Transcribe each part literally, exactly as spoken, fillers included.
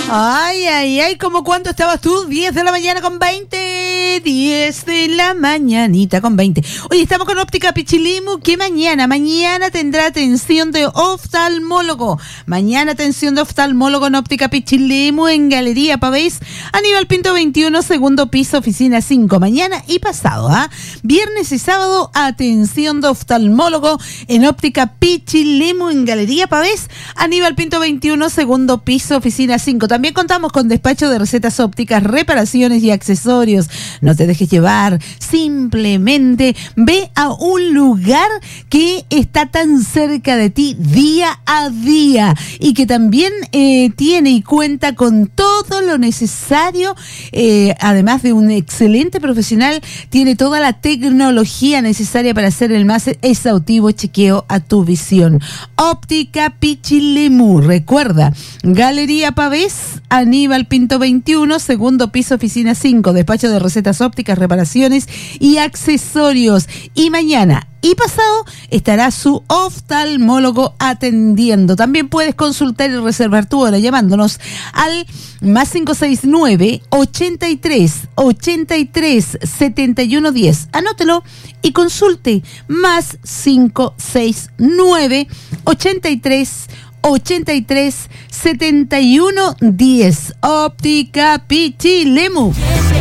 Ay, ay, ay, ¿cómo cuánto estabas tú? diez de la mañana con veinte, diez de la mañanita con veinte. Oye, estamos con Óptica Pichilemu, que mañana, mañana tendrá atención de oftalmólogo. Mañana atención de oftalmólogo en Óptica Pichilemu en Galería Pavés, Aníbal Pinto veintiuno, segundo piso, oficina cinco. Mañana y pasado, ¿ah? ¿eh? Viernes y sábado, atención de oftalmólogo en Óptica Pichilemu en Galería Pavés, Aníbal Pinto veintiuno, segundo piso, oficina cinco. También contamos con despacho de recetas ópticas, reparaciones y accesorios. No te dejes llevar, simplemente ve a un lugar que está tan cerca de ti día a día y que también eh, tiene y cuenta con todo lo necesario, eh, además de un excelente profesional, tiene toda la tecnología necesaria para hacer el más exhaustivo chequeo a tu visión. Óptica Pichilemu, recuerda, Galería Pavés, Aníbal Pinto veintiuno, segundo piso, oficina cinco, despacho de recetas ópticas, reparaciones y accesorios. Y mañana y pasado estará su oftalmólogo atendiendo. También puedes consultar y reservar tu hora llamándonos al más cinco seis nueve, ochenta y tres, ochenta y tres, setenta y uno diez. Anótelo y consulte. Más cinco seis nueve, ochenta y tres, ochenta y tres, setenta y uno diez. Óptica Pichilemu.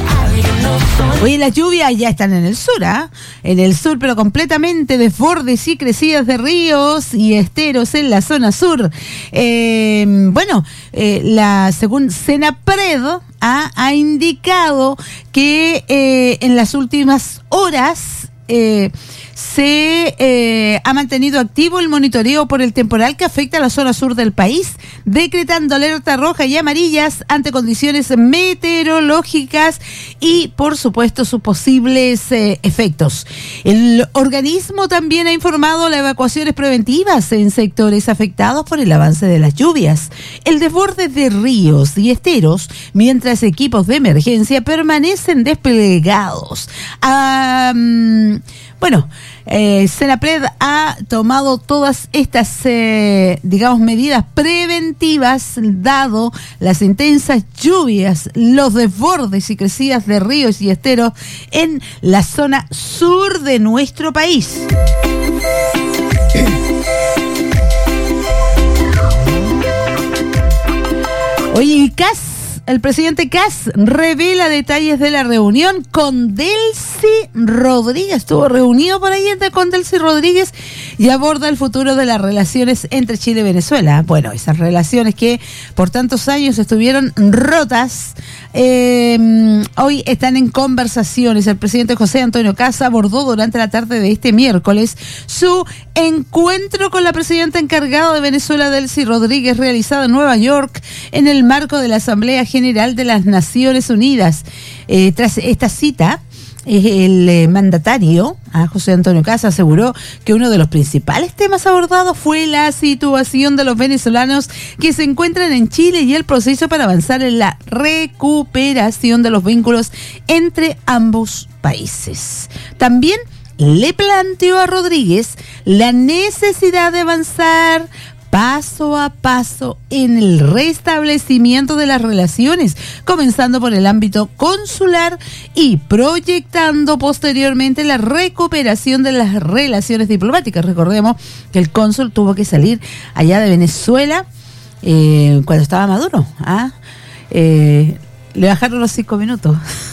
Oye, las lluvias ya están en el sur, ¿ah? ¿eh? En el sur, pero completamente desbordes y crecidas de ríos y esteros en la zona sur. Eh, bueno, eh, la según Senapred ¿ah? ha indicado que eh, en las últimas horas eh, se eh, ha mantenido activo el monitoreo por el temporal que afecta a la zona sur del país, decretando alerta roja y amarillas ante condiciones meteorológicas y, por supuesto, sus posibles eh, efectos. El organismo también ha informado las evacuaciones preventivas en sectores afectados por el avance de las lluvias, el desborde de ríos y esteros, mientras equipos de emergencia permanecen desplegados. Um, Bueno, eh, Senapred ha tomado todas estas, eh, digamos, medidas preventivas, dado las intensas lluvias, los desbordes y crecidas de ríos y esteros en la zona sur de nuestro país. Oye, Cas El presidente Kast revela detalles de la reunión con Delcy Rodríguez. Estuvo reunido por ahí con Delcy Rodríguez y aborda el futuro de las relaciones entre Chile y Venezuela. Bueno, esas relaciones que por tantos años estuvieron rotas, eh, hoy están en conversaciones. El presidente José Antonio Kast abordó durante la tarde de este miércoles su encuentro con la presidenta encargada de Venezuela, Delcy Rodríguez, realizado en Nueva York en el marco de la Asamblea General de las Naciones Unidas. Eh, tras esta cita, eh, el eh, mandatario, ah, José Antonio Kast, aseguró que uno de los principales temas abordados fue la situación de los venezolanos que se encuentran en Chile y el proceso para avanzar en la recuperación de los vínculos entre ambos países. También le planteó a Rodríguez la necesidad de avanzar paso a paso en el restablecimiento de las relaciones, comenzando por el ámbito consular y proyectando posteriormente la recuperación de las relaciones diplomáticas. Recordemos que el cónsul tuvo que salir allá de Venezuela eh, cuando estaba Maduro. ¿ah? Eh, le bajaron los cinco minutos.